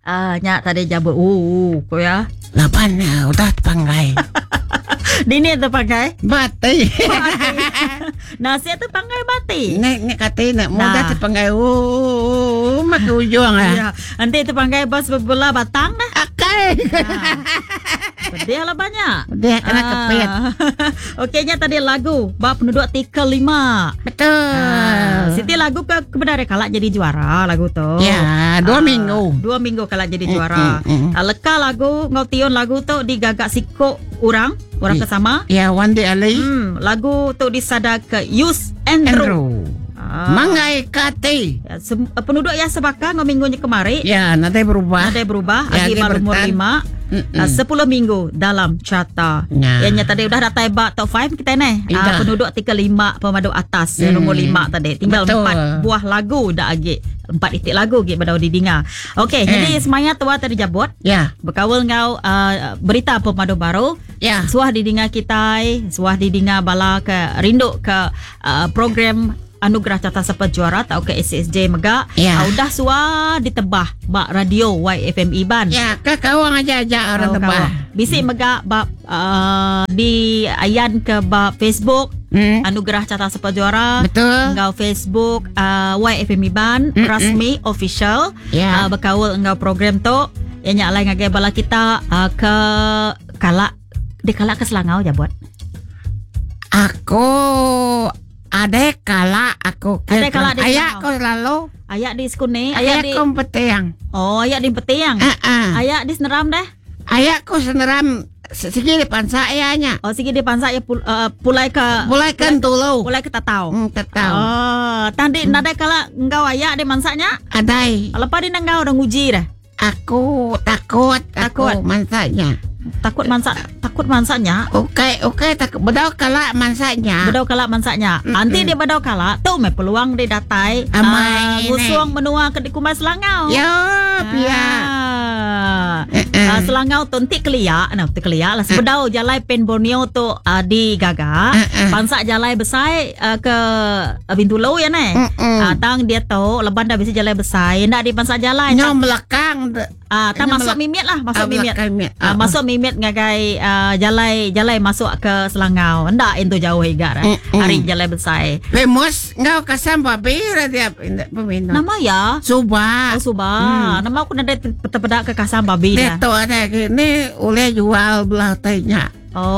Nya tadi jabut. Ko ya. Lapan udah terpanggai. Dini terpakai. Bati. Nasi terpakai bati. Nek katanya mudah terpanggai. Mak ujung Ya, nanti terpakai bos bola batang dah. Akai. Pedih lah banyak. Dia kena kepet. Okeynya tadi lagu Bab Penduduk Tika 5. Betul. Siti lagu kebenaran kalak jadi juara lagu tu. Ya, 2 minggu. 2 minggu kalak jadi juara. Leka lagu ngau tion lagu tu digagak sikok orang kesama. Ya, Wandi Ali. Lagu tu disada ke Yus Andrew. Mangai kati. Ya, penduduk yang sebaka ngau minggunya kemari. Ya, nanti berubah. Agi baru umur 5. 10 minggu dalam carta. Yang tadi udah datai bak top 5 kita ni. Penduduk 35 pemadu atas nombor 5 tadi. Tinggal 4 buah lagu dah agi. 4 titik lagu gitu baru didengar. Okey, jadi semuanya tua tadi jabut. Ya. Berkawal ngau berita pemadu baru. Ya. Suah didengar kita, suah didengar bala ke rindu ke program Anugerah Carta Sepat Juara atau ke SSJ Mega. Udah suah ditebah bak radio YFM Iban. Ya, ke kawang aja orang tebah. Bisi Mega bak di ayan ke bak Facebook Anugerah Carta Sepat Juara. Betul. Engkau Facebook YFM Iban rasmi official. Berkawal engkau program tu. Yang nyalai ngagai bala kita ke kalak ke Selangau je buat. Aku ada kala aku ada kala di ayak kau selalu ayak di skune ayak di Petiang. Ayak di Petiang. Ayak di Seneram dah. Ayak kau Seneram segi depan sayanya. Segi depan saya pulai ke Tulu. Pulai ke Tatau. Tatau. Tadi nada kala engkau ayak di mansanya? Adai. Lepas di engkau dah nguji dah. Aku takut mansanya. Takut mansanya. Okey takut bedau kalak mansanya. Nanti dia bedau kalak tu mai peluang dia datai ngusung menua ke di Kumai Selangau. Ya, biar. Selangau tu nanti keliak lah sebedau jalai Pen Borneo tu di Gaga. Pansak jalai besai ke Bintulu ya ne. Tang dia tu leban dah bisa jalai besai ndak di pansak jalai. Nyom belakang. Tak masuk mimit lah, masuk mimit ngagai jalai masuk ke Selangau. Ndak itu jauh higa hari jalai besai. Famous ngau kasam babi dia peminat. Nama ya? Subah. Nama aku nada pedak ke kasam babi dah. Itu ada ni oleh jual belah tanya.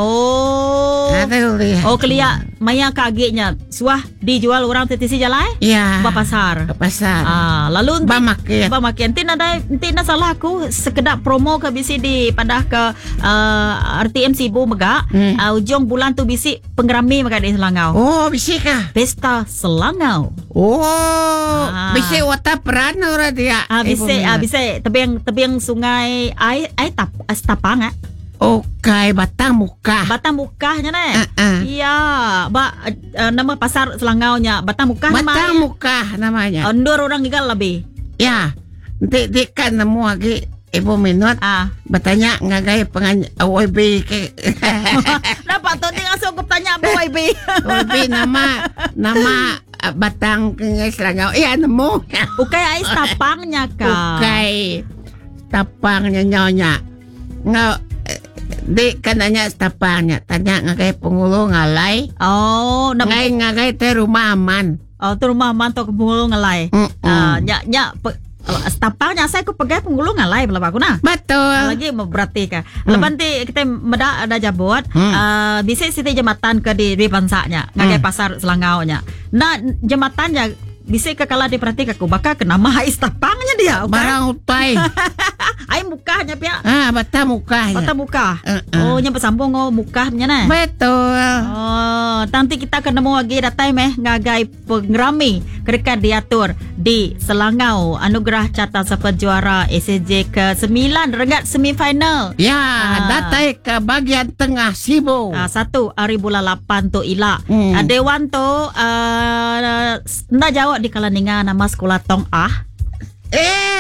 Kelia maya kagetnya suah dijual orang TTC jalai? Ya. Ba pasar. Lalu bamakin tina salah aku sekedar promo ke bisi di padah ke RTM Sibu Mega. Ujung bulan tu bisi penggerami Mega di Selangau. Bisi kah? Pesta Selangau. Bisi wata peran ora dia. Bisi tebiang sungai ai tapang Okay, Batang Mukahnya ne. Iya, nama pasar Selangau-nya Batang Mukah Batang Mukah namanya. Ondur orang gigal lebih. Ya. Nanti kan nemu lagi Ibu Minot. Bertanya ngagai penganyi OYB ke. Dapat tu dia langsung tanya apa OYB. OYB nama Batang ke Selangau. Iya nemu. Ukai ais tapangnya kah? Ukai tapangnya nyonya. Ngau Dek kan nanya tapangnya, tanya ngagai pengulu ngalai. Ngagai teh rumah aman. Tu rumah aman tu pengulu ngalai. Tapangnya saya aku pegai pengulu ngalai belum aku nah. Betul. Lagi mau berarti kah. Lepas nanti kita ada jabut. Bisa siti jembatan ke di pansaknya, ngagai pasar Selangau-nya. Nah jembatannya bisa kekala diperhatikan aku bakal kena mahais tapangnya dia. Barang utai. Ai mukahnya pia. Batang mukah. Nyampe sambung mukahnya nah. Betul. Nanti kita akan nemu lagi datai ngagai pengrami kedekat diatur di Selangau Anugerah Carta Sepat Juara SSJ ke-9 rengat semifinal. Ya, datai ke bagian tengah Sibu. 1 hari bulan 8 tu ila. Dewan tu ndak jawab di kalaningan nama sekolah Tong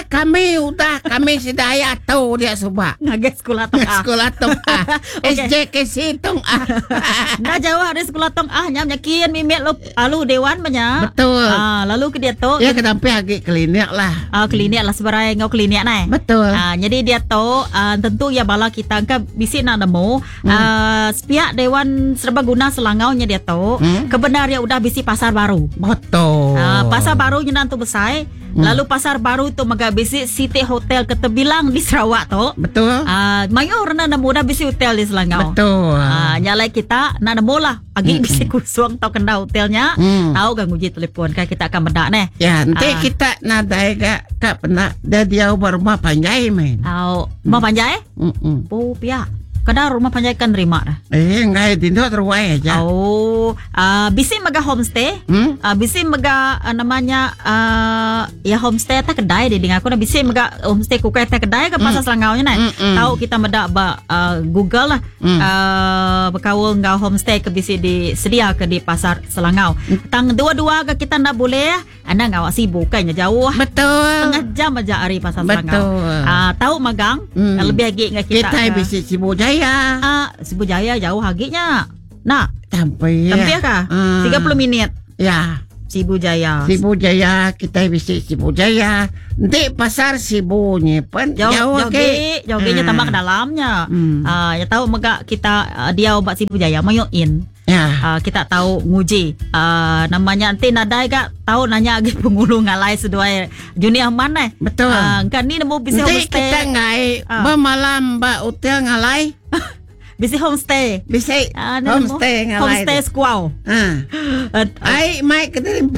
kami sedaya tahu dia subak. Ngagai sekolah tong ah. Sekolah tong ah. SJKC tong ah. Dah jauh dari sekolah tong ah nyam nyakian mimet lo alu dewan banyak. Betul. Lalu ke dia tu. Ya kenapa pergi klinik lah. Klinik lah sebarai ngau klinik nai. Betul. Jadi dia tu tentu ya bala kita kan bisi nak nemu pihak Dewan Serbaguna Selangau nya dia tu kebenar ya udah bisi pasar baru. Betul. Pasar baru nya nantu besar. Lalu pasar baru tu maga bisi City Hotel Ketebilang di Sarawak tu. Betul. Mayo rena nemu dah bisi hotel di Selangau. Betul. Nyalai kita nak nemu lah. Agi bisi kusung tau kena hotelnya. Tahu kan uji telefon kan kita akan bedak neh. Ya, nanti kita nadai kak pernah dia berumah panjai main. Rumah panjai? Oh, pihak. Kada rumah panjai kan terima dah. Enggak dinto terwai aja. Bisi maga homestay. Bisi maga namanya ya homestay ta kedai di dengan aku na bisi maga homestay ku ta kedai ke pasar Selangau nya nai. Tahu kita medak Google lah. Berkawul ngau homestay ke bisi disedia ke di pasar Selangau. Tang dua-dua ke kita nak boleh anda ngawak sibuk kan jauh. Betul. Setengah jam aja hari pasar Selangau. Tahu magang lebih lagi dengan kita. Kita bisi Sibu Jaya. Sibu Jaya jauh haginya. Nak sampai kah? 30 minit. Ya. Sibu Jaya kita visit Sibu Jaya. Nanti pasar Sibunya pun jauh nya tambah ke dalamnya. Ya tahu maga kita dia obat Sibu Jaya mayuin. Ya. Kita tahu nguji namanya nanti nadai gak tahu nanya lagi pengulu ngalai sedua junior mana. Betul. Kan ni nemu bisa homestay. Nanti kita ngai bermalam ba hotel ngalai. Bisa homestay. Bisa homestay ngalai. Homestay squaw. Ai mai keterim.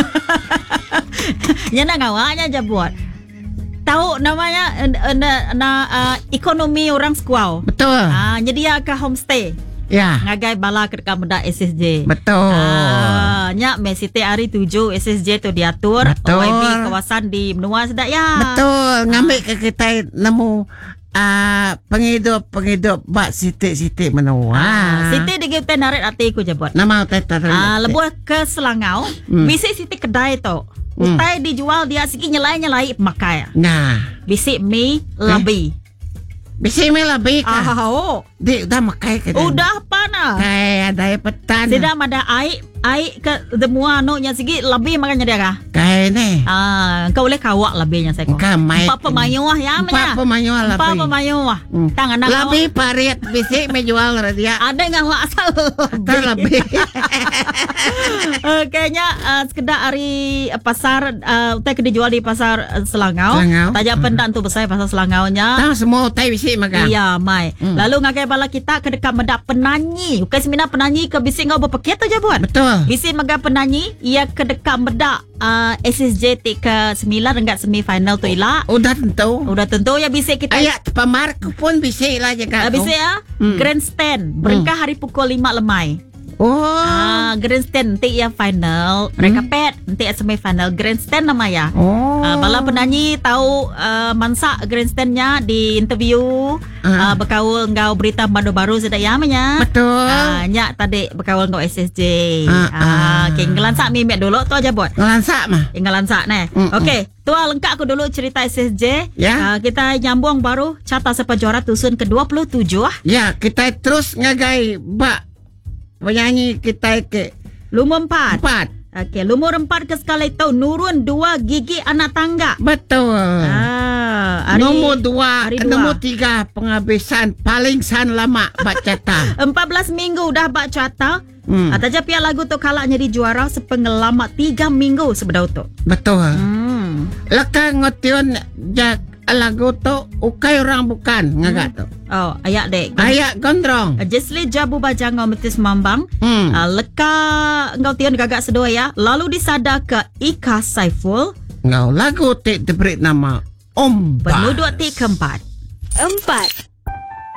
Nya nak ngawanya aja buat. Tahu namanya ekonomi orang squaw. Betul. Jadi ke homestay. Ya. Ngagai bala ke dekat SSJ. Betul. Nya mesite hari 7 SSJ tu diatur. Betul. OYB kawasan di Menua sedak ya. Betul. Ngambil ke kita nemu penghidup bak siti Menua. Siti di kita narik hati ku je buat. Nama hotel lebuh ke Selangau. Bisik siti kedai tu. Utai dijual dia segi nyelai pemakai. Nah. Bisik mie lebih. Bisik mie lebih kan? Dia udah makai ke? Udah pana. Kayak ada petan. Sedang ada air ke semua nya segi lebih makanya dia kah? Kayak ni. Kau boleh kawak lebihnya saya kau. Empat pemayuah ya mana? Empat pemayuah. Tangan nak lebih parit bisik menjual dia. Ada yang asal lebih. Kayaknya sekedar hari pasar utai dijual di pasar Selangau. Tajak pendak tu besar pasar Selangaunya. Tahu semua utai bisik makan. Iya, mai. Lalu ngagai bala kita ke dekat medak penanyi. Bukan semina penanyi ke bisik ngau berpaket aja buat. Betul. Bisi maga penanyi ia ke dekat medak SSJ ke 9 rengat semifinal tu ila. Udah tentu ya bisi kita. Ayat pemark pun bisi lah jaga. Bisi ya. Grandstand berengkah hari pukul 5 lemai. Grandstand nanti ya final. Mereka pet nanti semifinal grandstand nama ya. Bala penyanyi tahu mansa grandstandnya di interview berkaul ngau berita baru sudah ya namanya. Betul. Nya tadi berkaul ngau SSJ. Okay, ngelansak mimik dulu tu aja buat. Ngelansak mah. Ngelansak nih. Okay. Tua lengkap aku dulu cerita SSJ. Ya. Kita nyambung baru Carta Sepajuara Tusun ke-27. Ya, kita terus ngagai bak penyanyi kita ke lumur 4. Okey, lumur 4 ke sekali tahu nurun 2 gigi anak tangga. Betul. Nombor 2, nombor 3 penghabisan paling lama bak carta. 14 minggu dah bak carta. Ataja pihak lagu tu kalaknya di juara sepengalaman 3 minggu sebelum tu. Betul. Laka ngotion jak lagu tu ukai orang bukan ngagak tu. Ayak dek. Ayak gondrong. Jesli Jabu Bajang ngau metis mambang. Leka ngau tion gagak sedua ya. Lalu disadar ke Ika Saiful. Ngau lagu tik diberi nama Ombak. Penduduk tik keempat. 4.